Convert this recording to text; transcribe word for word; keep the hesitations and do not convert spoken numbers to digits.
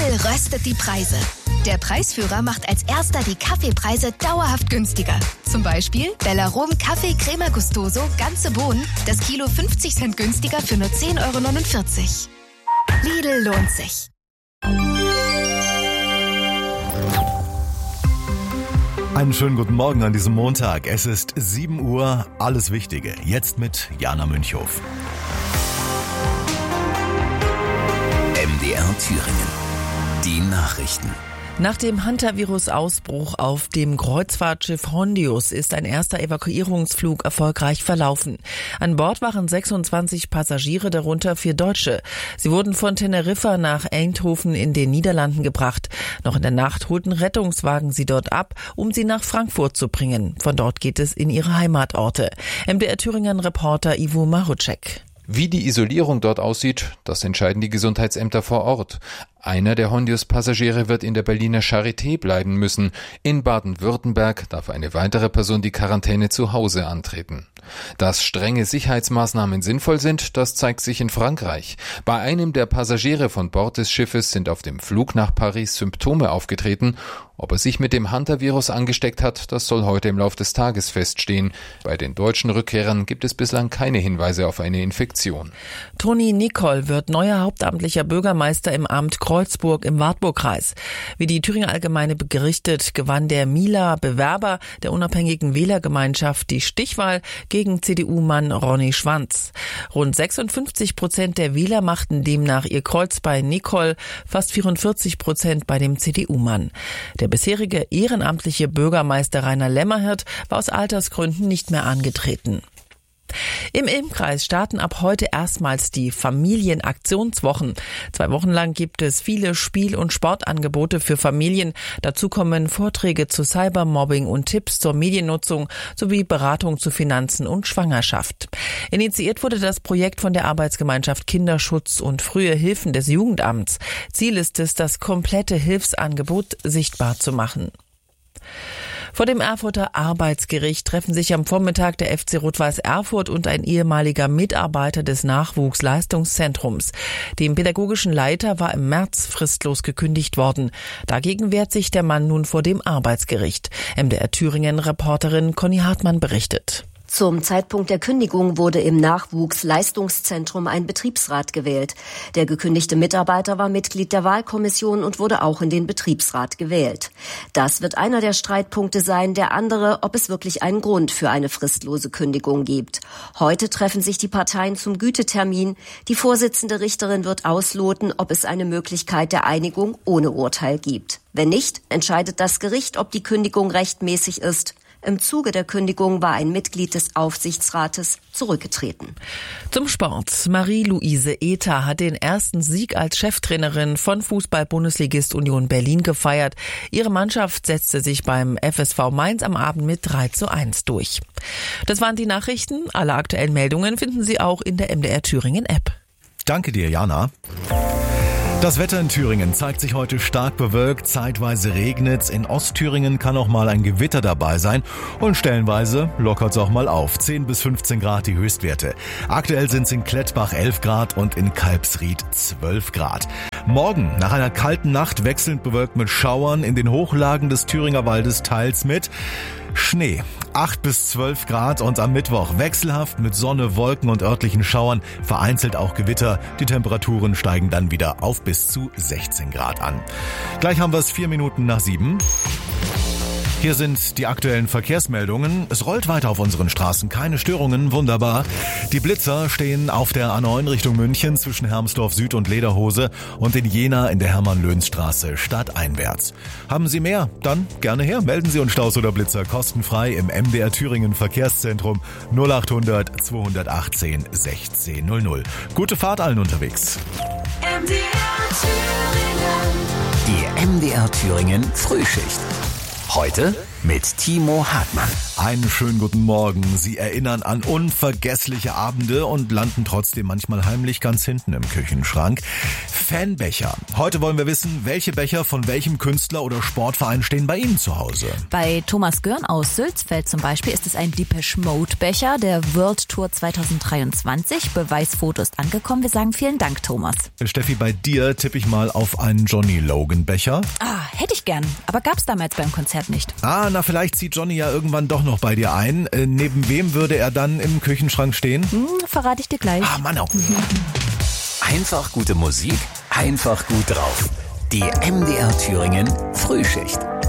Lidl röstet die Preise. Der Preisführer macht als erster die Kaffeepreise dauerhaft günstiger. Zum Beispiel Bellarom Kaffee Crema Gustoso, ganze Bohnen, das Kilo fünfzig Cent günstiger für nur zehn Euro neunundvierzig. Lidl lohnt sich. Einen schönen guten Morgen an diesem Montag. Es ist sieben Uhr, alles Wichtige. Jetzt mit Jana Münchhof. M D R Thüringen. Die Nachrichten. Nach dem Hantavirus-Ausbruch auf dem Kreuzfahrtschiff Hondius ist ein erster Evakuierungsflug erfolgreich verlaufen. An Bord waren sechsundzwanzig Passagiere, darunter vier Deutsche. Sie wurden von Teneriffa nach Eindhoven in den Niederlanden gebracht. Noch in der Nacht holten Rettungswagen sie dort ab, um sie nach Frankfurt zu bringen. Von dort geht es in ihre Heimatorte. M D R Thüringen-Reporter Ivo Marucek. Wie die Isolierung dort aussieht, das entscheiden die Gesundheitsämter vor Ort. Einer der Hondius-Passagiere wird in der Berliner Charité bleiben müssen. In Baden-Württemberg darf eine weitere Person die Quarantäne zu Hause antreten. Dass strenge Sicherheitsmaßnahmen sinnvoll sind, das zeigt sich in Frankreich. Bei einem der Passagiere von Bord des Schiffes sind auf dem Flug nach Paris Symptome aufgetreten. Ob er sich mit dem Hantavirus angesteckt hat, das soll heute im Lauf des Tages feststehen. Bei den deutschen Rückkehrern gibt es bislang keine Hinweise auf eine Infektion. Toni Nicol wird neuer hauptamtlicher Bürgermeister im Amt Kreuzburg im Wartburgkreis. Wie die Thüringer Allgemeine berichtet, gewann der Mieler Bewerber der unabhängigen Wählergemeinschaft die Stichwahl gegen C D U-Mann Ronny Schwanz. Rund sechsundfünfzig Prozent der Wähler machten demnach ihr Kreuz bei Nicol, fast vierundvierzig Prozent bei dem C D U-Mann. Der bisherige ehrenamtliche Bürgermeister Rainer Lämmerhirt war aus Altersgründen nicht mehr angetreten. Im Ilmkreis starten ab heute erstmals die Familienaktionswochen. Zwei Wochen lang gibt es viele Spiel- und Sportangebote für Familien. Dazu kommen Vorträge zu Cybermobbing und Tipps zur Mediennutzung sowie Beratung zu Finanzen und Schwangerschaft. Initiiert wurde das Projekt von der Arbeitsgemeinschaft Kinderschutz und frühe Hilfen des Jugendamts. Ziel ist es, das komplette Hilfsangebot sichtbar zu machen. Vor dem Erfurter Arbeitsgericht treffen sich am Vormittag der F C Rot-Weiß Erfurt und ein ehemaliger Mitarbeiter des Nachwuchsleistungszentrums. Dem pädagogischen Leiter war im März fristlos gekündigt worden. Dagegen wehrt sich der Mann nun vor dem Arbeitsgericht. M D R Thüringen-Reporterin Conny Hartmann berichtet. Zum Zeitpunkt der Kündigung wurde im Nachwuchsleistungszentrum ein Betriebsrat gewählt. Der gekündigte Mitarbeiter war Mitglied der Wahlkommission und wurde auch in den Betriebsrat gewählt. Das wird einer der Streitpunkte sein, der andere, ob es wirklich einen Grund für eine fristlose Kündigung gibt. Heute treffen sich die Parteien zum Gütetermin. Die Vorsitzende Richterin wird ausloten, ob es eine Möglichkeit der Einigung ohne Urteil gibt. Wenn nicht, entscheidet das Gericht, ob die Kündigung rechtmäßig ist. Im Zuge der Kündigung war ein Mitglied des Aufsichtsrates zurückgetreten. Zum Sport. Marie-Louise Ether hat den ersten Sieg als Cheftrainerin von Fußball-Bundesligist Union Berlin gefeiert. Ihre Mannschaft setzte sich beim F S V Mainz am Abend mit drei zu eins durch. Das waren die Nachrichten. Alle aktuellen Meldungen finden Sie auch in der M D R Thüringen App. Danke dir, Jana. Das Wetter in Thüringen zeigt sich heute stark bewölkt, zeitweise regnet's. In Ostthüringen kann auch mal ein Gewitter dabei sein und stellenweise lockert's auch mal auf. zehn bis fünfzehn Grad die Höchstwerte. Aktuell sind's in Klettbach elf Grad und in Kalbsried zwölf Grad. Morgen, nach einer kalten Nacht, wechselnd bewölkt mit Schauern, in den Hochlagen des Thüringer Waldes teils mit Schnee. acht bis zwölf Grad und am Mittwoch wechselhaft mit Sonne, Wolken und örtlichen Schauern, vereinzelt auch Gewitter. Die Temperaturen steigen dann wieder auf bis zu sechzehn Grad an. Gleich haben wir es vier Minuten nach sieben. Hier sind die aktuellen Verkehrsmeldungen. Es rollt weiter auf unseren Straßen, keine Störungen, wunderbar. Die Blitzer stehen auf der A neun Richtung München zwischen Hermsdorf Süd und Lederhose und in Jena in der Hermann-Löns-Straße stadteinwärts. Haben Sie mehr? Dann gerne her. Melden Sie uns Staus oder Blitzer kostenfrei im M D R Thüringen Verkehrszentrum null acht hundert zweihundertachtzehn sechzehn null null. Gute Fahrt allen unterwegs. M D R Thüringen. Die M D R Thüringen Frühschicht. Heute mit Timo Hartmann. Einen schönen guten Morgen. Sie erinnern an unvergessliche Abende und landen trotzdem manchmal heimlich ganz hinten im Küchenschrank. Fanbecher. Heute wollen wir wissen, welche Becher von welchem Künstler oder Sportverein stehen bei Ihnen zu Hause. Bei Thomas Görn aus Sülzfeld zum Beispiel ist es ein Depeche Mode Becher der World Tour zwanzig dreiundzwanzig. Beweisfoto ist angekommen. Wir sagen vielen Dank, Thomas. Steffi, bei dir tippe ich mal auf einen Johnny Logan Becher. Ah, hätte ich gern. Aber gab's damals beim Konzert nicht. Ah, na vielleicht zieht Johnny ja irgendwann doch noch bei dir ein. Äh, neben wem würde er dann im Küchenschrank stehen? Hm, verrate ich dir gleich. Ah, Mann auch. Einfach gute Musik, einfach gut drauf. Die M D R Thüringen Frühschicht.